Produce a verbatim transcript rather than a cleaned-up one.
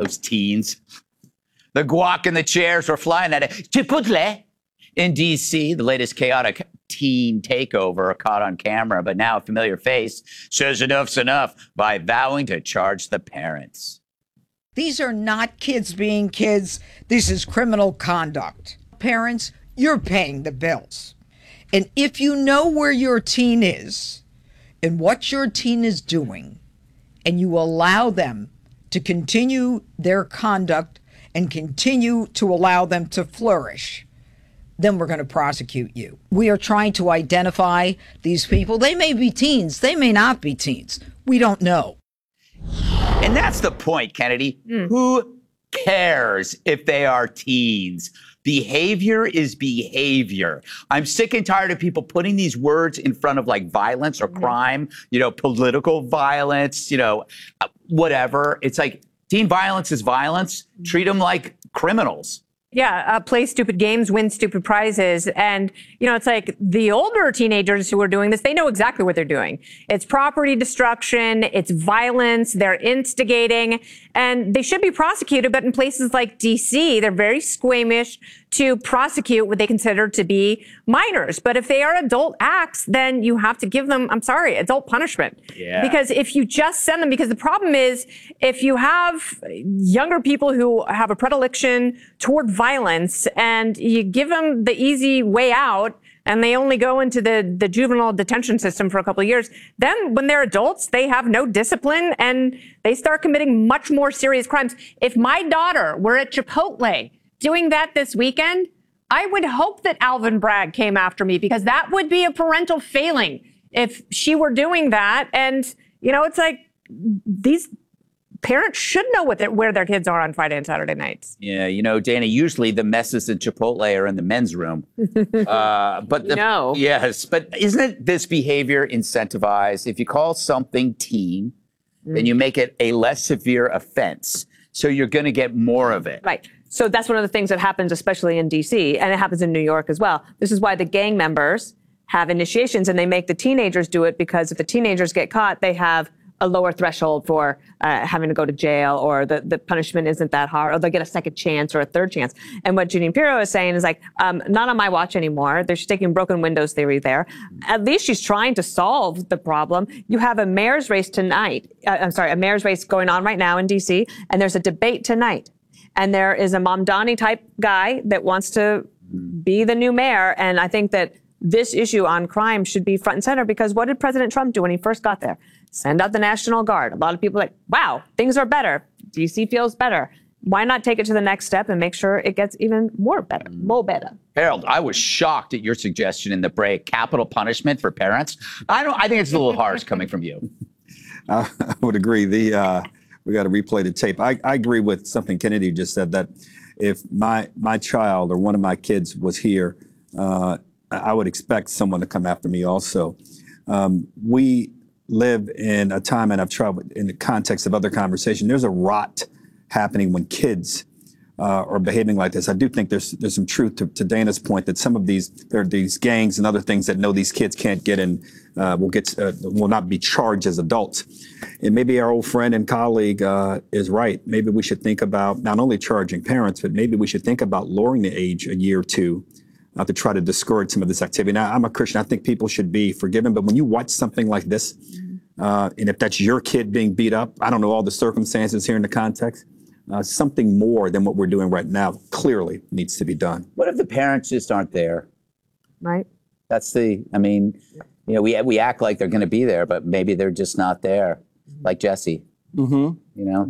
Those teens. The guac in the chairs were flying at it. Chipotle. In D C, the latest chaotic teen takeover caught on camera, but now a familiar face says enough's enough by vowing to charge the parents. These are not kids being kids. This is criminal conduct. Parents, you're paying the bills. And if you know where your teen is and what your teen is doing, and you allow them to continue their conduct and continue to allow them to flourish, then we're going to prosecute you. We are trying to identify these people. They may be teens. They may not be teens. We don't know. And that's the point, Kennedy. Mm. Who cares if they are teens? Behavior is behavior. I'm sick and tired of people putting these words in front of like violence or crime, you know, political violence, you know, whatever. It's like teen violence is violence. Treat them like criminals. Yeah, uh, play stupid games, win stupid prizes. And, you know, it's like the older teenagers who are doing this, they know exactly what they're doing. It's property destruction, it's violence, they're instigating, and they should be prosecuted. But in places like D C, they're very squeamish to prosecute what they consider to be minors. But if they are adult acts, then you have to give them, I'm sorry, adult punishment. Yeah. Because if you just send them, because the problem is if you have younger people who have a predilection toward violence and you give them the easy way out and they only go into the, the juvenile detention system for a couple of years, then when they're adults, they have no discipline and they start committing much more serious crimes. If my daughter were at Chipotle doing that this weekend, I would hope that Alvin Bragg came after me, because that would be a parental failing if she were doing that. And, you know, it's like these parents should know what where their kids are on Friday and Saturday nights. Yeah, you know, Dana, usually the messes in Chipotle are in the men's room. uh, but the, no. Yes, but isn't this behavior incentivized? If you call something teen, mm. then you make it a less severe offense. So you're going to get more of it. Right. So that's one of the things that happens, especially in D C, and it happens in New York as well. This is why the gang members have initiations, and they make the teenagers do it, because if the teenagers get caught, they have a lower threshold for uh, having to go to jail, or the, the punishment isn't that hard, or they'll get a second chance or a third chance. And what Jeanine Pirro is saying is like, um, not on my watch anymore. They're taking broken windows theory there. At least she's trying to solve the problem. You have a mayor's race tonight. Uh, I'm sorry, a mayor's race going on right now in D C, and there's a debate tonight. And there is a Mamdani type guy that wants to be the new mayor. And I think that this issue on crime should be front and center, because what did President Trump do when he first got there? Send out the National Guard. A lot of people are like, wow, things are better. D C feels better. Why not take it to the next step and make sure it gets even more better, more better? Harold, I was shocked at your suggestion in the break, capital punishment for parents. I don't. I think it's a little harsh coming from you. I would agree. The uh, we got to replay the tape. I, I agree with something Kennedy just said, that if my my child or one of my kids was here, uh, I would expect someone to come after me also. Um, we live in a time, and I've tried in the context of other conversation, there's a rot happening when kids uh, are behaving like this. I do think there's there's some truth to, to Dana's point that some of these, there are these gangs and other things that know these kids can't get in, uh, will get, uh, will not be charged as adults. And maybe our old friend and colleague uh, is right. Maybe we should think about not only charging parents, but maybe we should think about lowering the age a year or two uh, to try to discourage some of this activity. Now, I'm a Christian. I think people should be forgiven. But when you watch something like this, uh, and if that's your kid being beat up, I don't know all the circumstances here in the context, uh, something more than what we're doing right now clearly needs to be done. What if the parents just aren't there? Right. That's the, I mean, you know, we, we act like they're going to be there, but maybe they're just not there, like Jesse, mm-hmm. you know?